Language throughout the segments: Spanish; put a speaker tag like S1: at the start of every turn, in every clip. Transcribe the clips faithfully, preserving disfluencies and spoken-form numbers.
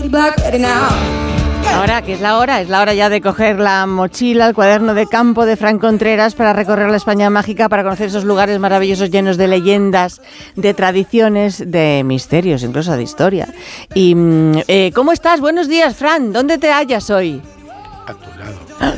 S1: Ahora, que es la hora, es la hora ya de coger la mochila, el cuaderno de campo de Fran Contreras para recorrer la España mágica, para conocer esos lugares maravillosos llenos de leyendas, de tradiciones, de misterios, incluso de historia. Y eh, ¿cómo estás? Buenos días, Fran. ¿Dónde te hallas hoy?
S2: A tu lado.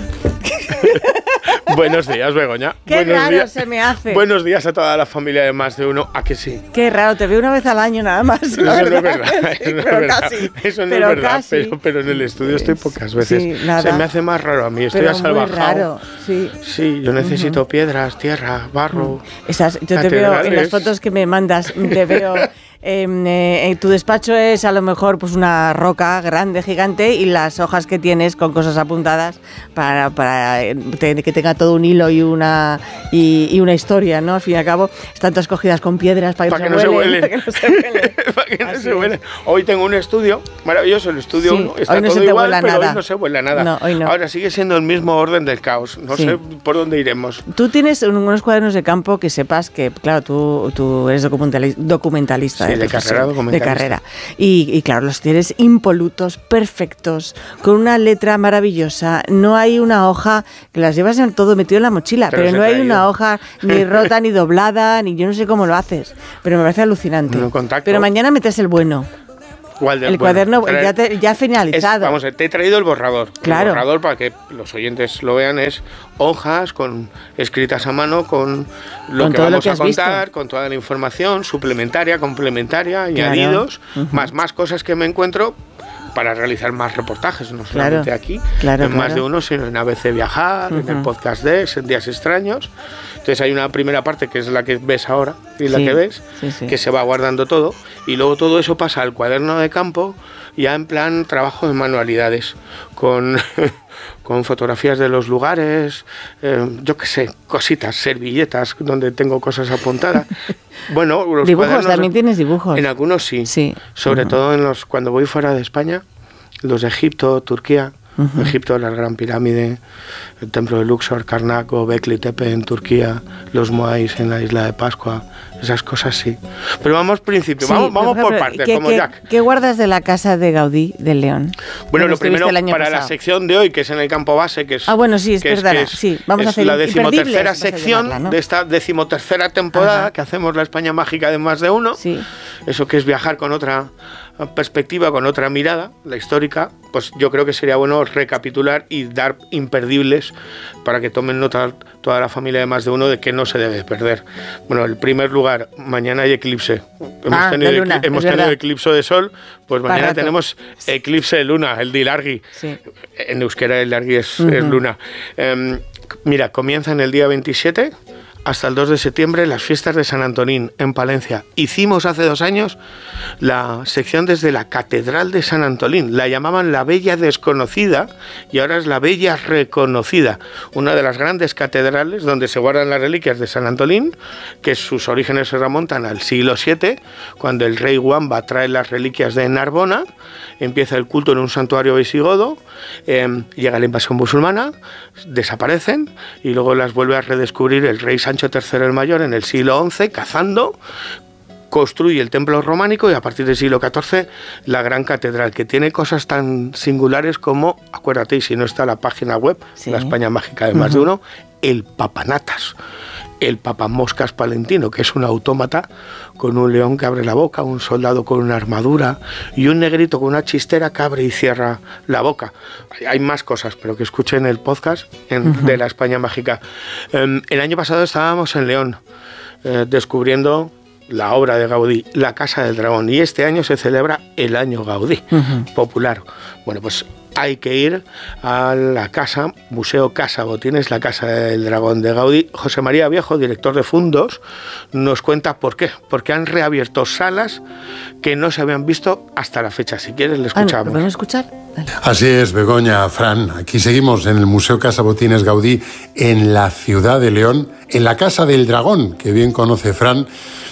S2: Buenos días, Begoña.
S1: Qué
S2: Buenos
S1: raro
S2: días.
S1: se me hace.
S2: Buenos días a toda la familia de Más de Uno. ¿A que sí?
S1: Qué raro, te veo una vez al año nada más.
S2: Eso no es verdad. Eso no es verdad.
S1: Casi,
S2: eso no
S1: pero
S2: es verdad.
S1: casi.
S2: Pero, pero en el estudio estoy pocas veces.
S1: Sí, nada.
S2: Se me hace más raro a mí. Estoy
S1: pero
S2: asalvajado.
S1: muy raro, sí.
S2: Sí, yo necesito uh-huh. piedras, tierra, barro.
S1: Esas, yo te veo en las fotos que me mandas, te veo. Eh, eh, tu despacho es a lo mejor pues una roca grande, gigante, y las hojas que tienes con cosas apuntadas para, para eh, que tenga todo un hilo y una y, y una historia, ¿no? Al fin y al cabo, están todas cogidas con piedras para,
S2: para
S1: que,
S2: que,
S1: no
S2: no
S1: huelen, para que no se huelen.
S2: Para que no
S1: Así
S2: se huelen. Hoy tengo un estudio maravilloso, el estudio uno.
S1: Sí,
S2: está
S1: hoy no
S2: todo
S1: se te
S2: igual,
S1: vuela
S2: pero
S1: nada.
S2: Hoy no se vuela nada.
S1: No, hoy no.
S2: Ahora sigue siendo el mismo orden del caos. No
S1: sí.
S2: sé por dónde iremos.
S1: Tú tienes unos cuadernos de campo que sepas que, claro, tú, tú eres documentalista.
S2: Sí,
S1: de,
S2: de carrera documentalista.
S1: De carrera. Y, y claro, los tienes impolutos, perfectos, con una letra maravillosa. No hay una hoja, que las llevas en todo metido en la mochila, pero, pero no hay una hoja ni rota, ni doblada, ni yo no sé cómo lo haces. Pero me parece alucinante.
S2: No contacto.
S1: Pero mañana metes el bueno.
S2: ¿Cuál del
S1: el
S2: bueno?
S1: cuaderno
S2: Traer,
S1: ya, te, ya finalizado.
S2: Es, vamos, te he traído el borrador.
S1: Claro.
S2: El borrador, para que los oyentes lo vean, es hojas con escritas a mano con lo
S1: con
S2: que
S1: todo
S2: vamos
S1: lo que
S2: a contar,
S1: visto.
S2: Con toda la información suplementaria, complementaria, claro. Añadidos, uh-huh. más, más cosas que me encuentro para realizar más reportajes, no solamente claro. aquí,
S1: claro,
S2: en
S1: claro.
S2: Más de Uno, sino en A B C Viajar, uh-huh. en el podcast D E S, en Días Extraños. Entonces hay una primera parte que es la que ves ahora y la
S1: sí,
S2: que ves,
S1: sí, sí.
S2: que se va guardando todo, y luego todo eso pasa al cuaderno de campo, ya en plan trabajo de manualidades, con, con fotografías de los lugares, eh, yo qué sé, cositas, servilletas donde tengo cosas apuntadas. Bueno, los
S1: dibujos, también tienes dibujos.
S2: En algunos sí,
S1: sí.
S2: sobre
S1: uh-huh.
S2: todo en los cuando voy fuera de España, los de Egipto, Turquía. Uh-huh. Egipto, la Gran Pirámide, el Templo de Luxor, Karnak o Göbekli Tepe en Turquía, los Moais en la isla de Pascua, esas cosas sí. Pero vamos principio, sí, vamos, vamos por partes, como
S1: ¿qué,
S2: Jack.
S1: ¿Qué guardas de la casa de Gaudí del León?
S2: Bueno, lo primero para
S1: pasado?
S2: La sección de hoy, que es en el campo base, que es,
S1: ah, bueno, sí, es
S2: que
S1: verdad,
S2: es, que es,
S1: sí, vamos
S2: es
S1: a hacer
S2: la decimotercera sección
S1: llamarla, ¿no?
S2: de esta decimotercera temporada Ajá. que hacemos la España mágica de Más de Uno.
S1: Sí.
S2: Eso que es viajar con otra perspectiva, con otra mirada, la histórica, pues yo creo que sería bueno recapitular y dar imperdibles para que tomen nota toda la familia de Más de Uno de que no se debe perder. Bueno, en primer lugar, mañana hay eclipse. Hemos
S1: ah,
S2: tenido,
S1: luna,
S2: ecl- hemos tenido eclipse de sol, pues mañana Barato. tenemos eclipse de luna, el de Ilargi.
S1: Sí.
S2: En euskera el Ilargi es,
S1: uh-huh.
S2: es luna. Eh, mira, comienzan el día veintisiete hasta el dos de septiembre las fiestas de San Antonín en Palencia. Hicimos hace dos años la sección desde la Catedral de San Antolín. La llamaban la Bella Desconocida y ahora es la Bella Reconocida. Una de las grandes catedrales donde se guardan las reliquias de San Antolín, que sus orígenes se remontan al siglo siete, cuando el rey Wamba trae las reliquias de Narbona, empieza el culto en un santuario visigodo, eh, llega la invasión musulmana, desaparecen y luego las vuelve a redescubrir el rey Sancho tercero el Mayor en el siglo once, cazando, construye el templo románico y a partir del siglo catorce la gran catedral, que tiene cosas tan singulares como, acuérdate, y si no está la página web, sí. La España mágica de Más uh-huh. de Uno, el papanatas, el papamoscas palentino, que es un autómata con un león que abre la boca, un soldado con una armadura y un negrito con una chistera que abre y cierra la boca. Hay más cosas, pero que escuchen el podcast en, uh-huh. de la España mágica. Um, el año pasado estábamos en León eh, descubriendo la obra de Gaudí, La Casa del Dragón, y este año se celebra el Año Gaudí uh-huh. popular. Bueno, pues hay que ir a la casa, Museo Casa Botines, la Casa del Dragón de Gaudí. José María Viejo, director de Fundos, nos cuenta por qué. Porque han reabierto salas que no se habían visto hasta la fecha. Si quieres, le escuchamos.
S1: ¿Lo podemos escuchar? Dale.
S3: Así es, Begoña, Fran. Aquí seguimos en el Museo Casa Botines Gaudí, en la ciudad de León, en la Casa del Dragón, que bien conoce Fran.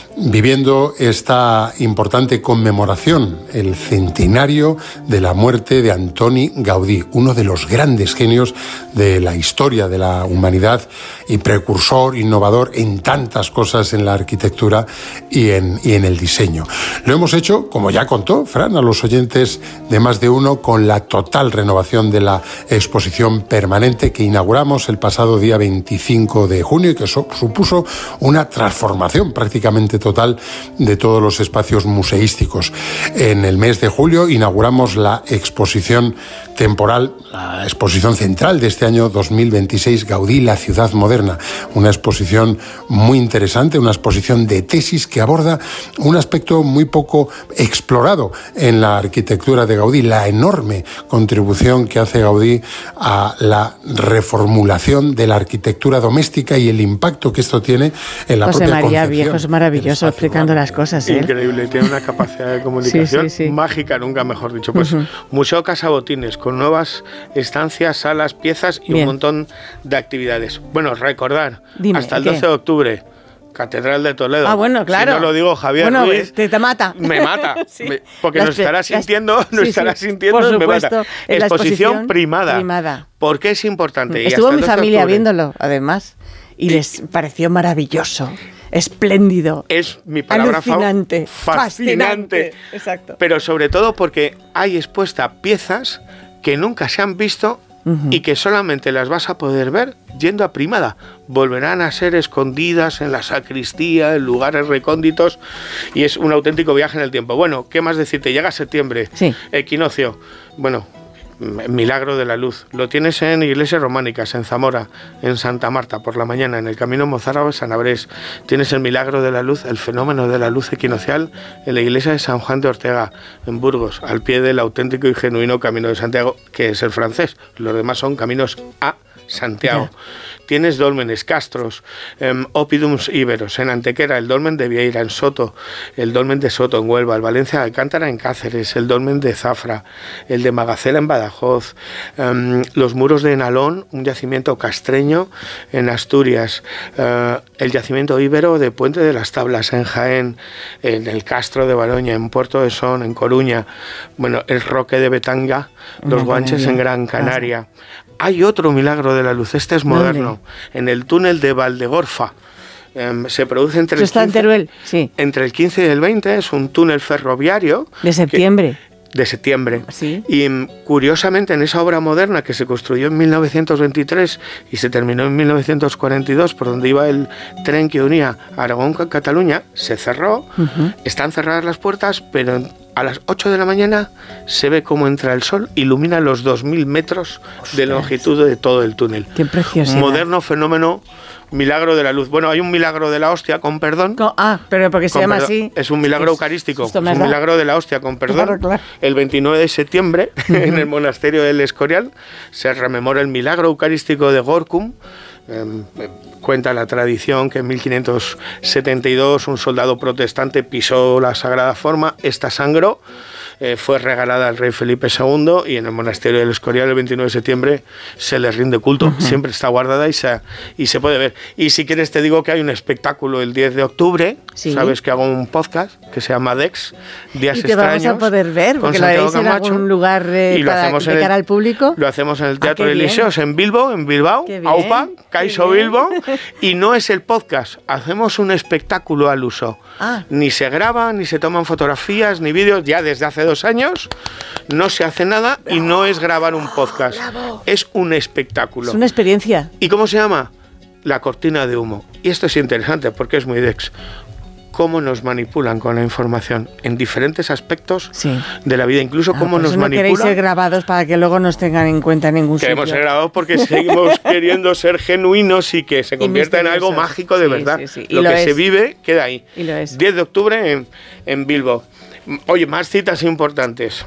S3: viviendo esta importante conmemoración, el centenario de la muerte de Antoni Gaudí, uno de los grandes genios de la historia de la humanidad y precursor, innovador en tantas cosas en la arquitectura y en, y en el diseño. Lo hemos hecho, como ya contó Fran, a los oyentes de Más de Uno, con la total renovación de la exposición permanente que inauguramos el pasado día veinticinco de junio y que so, supuso una transformación prácticamente total total de todos los espacios museísticos. En el mes de julio inauguramos la exposición temporal, la exposición central de este año dos mil veintiséis, Gaudí, la ciudad moderna. Una exposición muy interesante, una exposición de tesis que aborda un aspecto muy poco explorado en la arquitectura de Gaudí, la enorme contribución que hace Gaudí a la reformulación de la arquitectura doméstica y el impacto que esto tiene en la
S1: José
S3: propia
S1: María
S3: concepción.
S1: Viejo es maravilloso explicando las cosas. ¿eh?
S2: Increíble, tiene una capacidad de comunicación
S1: sí, sí, sí.
S2: mágica, nunca mejor dicho. Pues uh-huh. Museo Casabotines, con nuevas estancias, salas, piezas y Bien. un montón de actividades. Bueno, recordar, Dime, hasta el doce ¿qué? de octubre, Catedral de Toledo.
S1: Ah, bueno, claro.
S2: Si no lo digo Javier
S1: bueno,
S2: Ruiz,
S1: te, te mata.
S2: Me mata. sí. me, porque
S1: las,
S2: nos estará sintiendo,
S1: las,
S2: nos
S1: sí,
S2: estará
S1: sí,
S2: sintiendo,
S1: por
S2: me
S1: supuesto,
S2: mata.
S1: En
S2: exposición
S1: exposición
S2: primada.
S1: primada.
S2: ¿Por qué es importante?
S1: Estuvo mi familia viéndolo, además, y les pareció maravilloso. Espléndido.
S2: Es mi palabra
S1: alucinante,
S2: fascinante.
S1: fascinante. Exacto.
S2: Pero sobre todo porque hay expuesta piezas que nunca se han visto uh-huh. y que solamente las vas a poder ver yendo a primada. Volverán a ser escondidas en la sacristía, en lugares recónditos, y es un auténtico viaje en el tiempo. Bueno, ¿qué más decirte? Llega septiembre,
S1: sí.
S2: equinoccio. Bueno, Milagro de la Luz. Lo tienes en Iglesias Románicas, en Zamora, en Santa Marta, por la mañana, en el Camino Mozárabe, San Abrés. Tienes el Milagro de la Luz, el fenómeno de la luz equinocial, en la iglesia de San Juan de Ortega, en Burgos, al pie del auténtico y genuino Camino de Santiago, que es el francés. Los demás son caminos a Santiago. Yeah. Tienes dólmenes, castros, eh, opidums íberos, en Antequera, el dolmen de Vieira, en Soto, el dolmen de Soto, en Huelva, el Valencia de Alcántara, en Cáceres, el dolmen de Zafra, el de Magacela, en Badajoz, eh, los muros de Nalón, un yacimiento castreño, en Asturias, eh, el yacimiento íbero de Puente de las Tablas, en Jaén, en el Castro de Baroña, en Puerto de Son, en Coruña, bueno, el Roque de Betanga, los Guanches, en Gran Canaria. Hay otro milagro de la luz, este es moderno, en el túnel de Valdegorfa. Eh, se produce entre el,
S1: está
S2: quince,
S1: en Teruel, sí.
S2: entre el quince y el veinte, es un túnel ferroviario.
S1: De septiembre.
S2: Que, de septiembre.
S1: ¿Sí?
S2: Y curiosamente en esa obra moderna que se construyó en mil novecientos veintitrés y se terminó en mil novecientos cuarenta y dos, por donde iba el tren que unía Aragón con Cataluña, se cerró, uh-huh. están cerradas las puertas, pero a las ocho de la mañana se ve cómo entra el sol, ilumina los dos mil metros Ostras. de longitud de todo el túnel.
S1: Qué precioso.
S2: Moderno fenómeno, milagro de la luz. Bueno, hay un milagro de la hostia, con perdón.
S1: Con, ah, pero porque se llama
S2: perdón.
S1: así.
S2: Es un milagro es, eucarístico, es un milagro de la hostia, con perdón.
S1: Claro, claro.
S2: El veintinueve de septiembre, uh-huh. en el monasterio del Escorial, se rememora el milagro eucarístico de Gorkum. Eh, cuenta la tradición que en mil quinientos setenta y dos un soldado protestante pisó la sagrada forma, esta sangró, eh, fue regalada al rey Felipe segundo y en el monasterio del Escorial el veintinueve de septiembre se le rinde culto, uh-huh. siempre está guardada y se, y se puede ver. Y si quieres te digo que hay un espectáculo el diez de octubre, ¿sí? Sabes que hago un podcast que se llama Dex, Días
S1: y te
S2: Extraños.
S1: Vamos a poder ver, porque lo haréis en algún lugar eh,
S2: y lo
S1: para,
S2: hacemos
S1: de
S2: el,
S1: cara al público.
S2: Lo hacemos en el Teatro
S1: ah,
S2: Elíseos, en Bilbo, en Bilbao, Aupa, Caixo Bilbo, y no es el podcast, hacemos un espectáculo al uso.
S1: Ah.
S2: Ni se graba, ni se toman fotografías, ni vídeos, ya desde hace dos años no se hace nada y no es grabar un podcast,
S1: Bravo.
S2: Es un espectáculo.
S1: Es una experiencia.
S2: ¿Y cómo se llama? La cortina de humo. Y esto es interesante porque es muy Dex. Cómo nos manipulan con la información en diferentes aspectos
S1: sí.
S2: de la vida, incluso
S1: ah,
S2: cómo
S1: pues
S2: nos
S1: no
S2: manipulan.
S1: Queréis ser grabados para que luego nos tengan en cuenta en ningún
S2: Queremos
S1: sitio.
S2: ser grabados porque seguimos queriendo ser genuinos y que se convierta en algo mágico de
S1: sí,
S2: verdad.
S1: Sí, sí.
S2: Lo,
S1: lo
S2: que
S1: es.
S2: se vive queda ahí.
S1: Y lo es.
S2: diez de octubre en, en Bilbo. Oye, más citas importantes.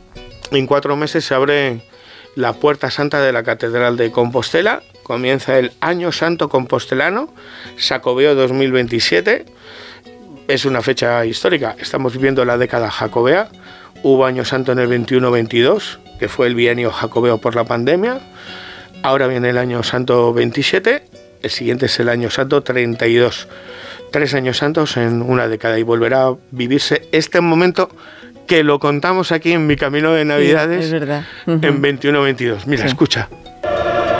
S2: En cuatro meses se abre la Puerta Santa de la Catedral de Compostela. Comienza el Año Santo Compostelano, Xacobeo dos mil veintisiete. Es una fecha histórica. Estamos viviendo la década jacobea. Hubo Año Santo en el veintiuno veintidós, que fue el bienio jacobeo por la pandemia. Ahora viene el Año Santo veintisiete. El siguiente es el Año Santo treinta y dos. tres años santos en una década y volverá a vivirse este momento que lo contamos aquí en Mi Camino de Navidades,
S1: sí, es verdad.
S2: Uh-huh. en veintiuno veintidós. Mira, sí. Escucha.